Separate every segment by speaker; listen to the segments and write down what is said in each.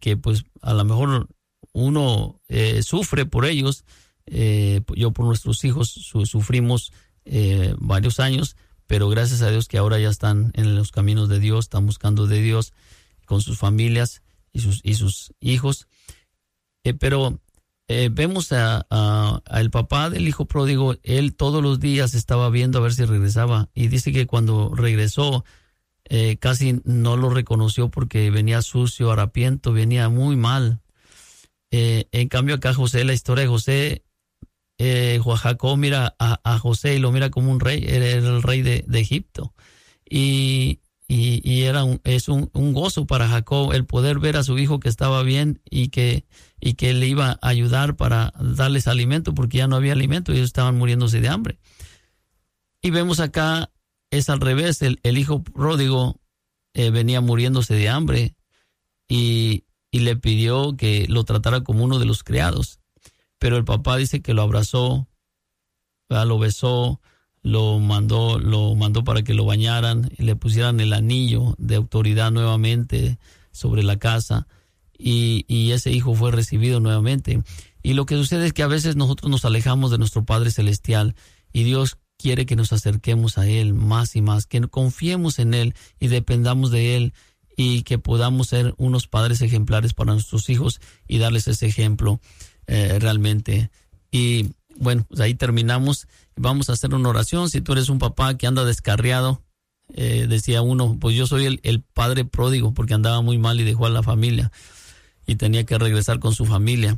Speaker 1: que pues a lo mejor uno sufre por ellos. Yo por nuestros hijos sufrimos varios años, pero gracias a Dios que ahora ya están en los caminos de Dios, están buscando de Dios con sus familias y sus hijos. Pero vemos al papá del hijo pródigo. Él todos los días estaba viendo a ver si regresaba, y dice que cuando regresó casi no lo reconoció porque venía sucio, harapiento, venía muy mal. En cambio acá José, la historia de José, Jacob mira a José y lo mira como un rey. Era el rey de Egipto, y es un gozo para Jacob el poder ver a su hijo que estaba bien y que le iba a ayudar para darles alimento, porque ya no había alimento y ellos estaban muriéndose de hambre. Y vemos acá es al revés. El hijo pródigo venía muriéndose de hambre y le pidió que lo tratara como uno de los criados. Pero el papá dice que lo abrazó, lo besó, lo mandó para que lo bañaran y le pusieran el anillo de autoridad nuevamente sobre la casa, y ese hijo fue recibido nuevamente. Y lo que sucede es que a veces nosotros nos alejamos de nuestro Padre Celestial, y Dios quiere que nos acerquemos a Él más y más, que confiemos en Él y dependamos de Él, y que podamos ser unos padres ejemplares para nuestros hijos y darles ese ejemplo realmente. Y bueno, pues ahí terminamos. Vamos a hacer una oración. Si tú eres un papá que anda descarriado, decía uno, pues yo soy el padre pródigo, porque andaba muy mal y dejó a la familia y tenía que regresar con su familia.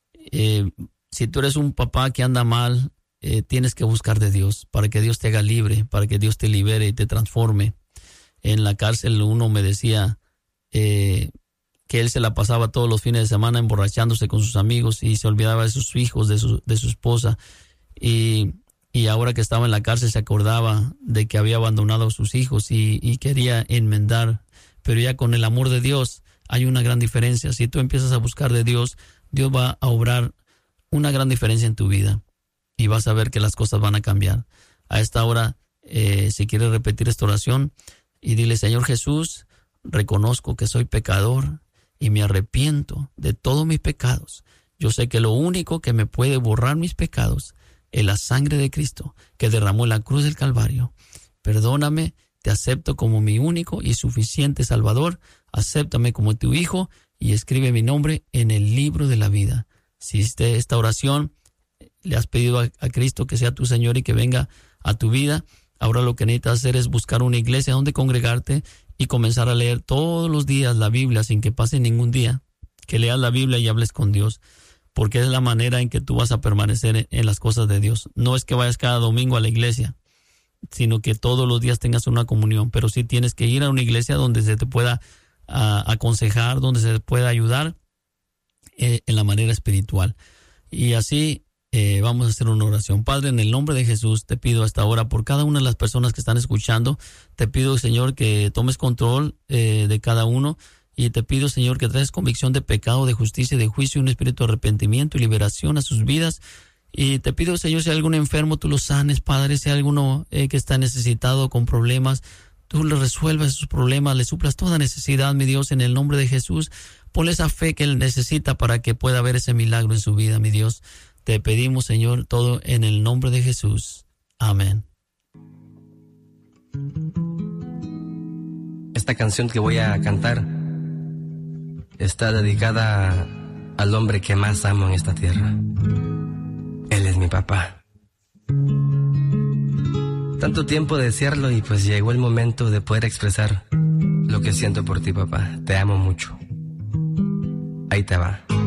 Speaker 1: Si tú eres un papá que anda mal, tienes que buscar de Dios para que Dios te haga libre, para que Dios te libere y te transforme. En la cárcel uno me decía que él se la pasaba todos los fines de semana emborrachándose con sus amigos y se olvidaba de sus hijos, de su esposa. Y ahora que estaba en la cárcel se acordaba de que había abandonado a sus hijos y quería enmendar. Pero ya con el amor de Dios hay una gran diferencia. Si tú empiezas a buscar de Dios, Dios va a obrar una gran diferencia en tu vida y vas a ver que las cosas van a cambiar. A esta hora, si quieres repetir esta oración y dile: Señor Jesús, reconozco que soy pecador y me arrepiento de todos mis pecados. Yo sé que lo único que me puede borrar mis pecados es la sangre de Cristo que derramó en la cruz del Calvario. Perdóname, te acepto como mi único y suficiente Salvador. Acéptame como tu Hijo y escribe mi nombre en el libro de la vida. Si esta oración le has pedido a Cristo que sea tu Señor y que venga a tu vida, ahora lo que necesitas hacer es buscar una iglesia donde congregarte y comenzar a leer todos los días la Biblia sin que pase ningún día. Que leas la Biblia y hables con Dios, porque es la manera en que tú vas a permanecer en las cosas de Dios. No es que vayas cada domingo a la iglesia, sino que todos los días tengas una comunión, pero sí tienes que ir a una iglesia donde se te pueda aconsejar, donde se te pueda ayudar en la manera espiritual. Y así vamos a hacer una oración. Padre, en el nombre de Jesús te pido hasta ahora por cada una de las personas que están escuchando. Te pido, Señor, que tomes control de cada uno. Y te pido, Señor, que traes convicción de pecado, de justicia y de juicio, un espíritu de arrepentimiento y liberación a sus vidas. Y te pido, Señor, si hay algún enfermo, tú lo sanes, Padre. Si hay alguno que está necesitado con problemas, tú le resuelvas sus problemas, le suplas toda necesidad, mi Dios, en el nombre de Jesús. Ponle esa fe que él necesita para que pueda ver ese milagro en su vida, mi Dios. Te pedimos, Señor, todo en el nombre de Jesús. Amén.
Speaker 2: Esta canción que voy a cantar está dedicada al hombre que más amo en esta tierra. Él es mi papá. Tanto tiempo de desearlo y pues llegó el momento de poder expresar lo que siento por ti, papá. Te amo mucho. Ahí te va.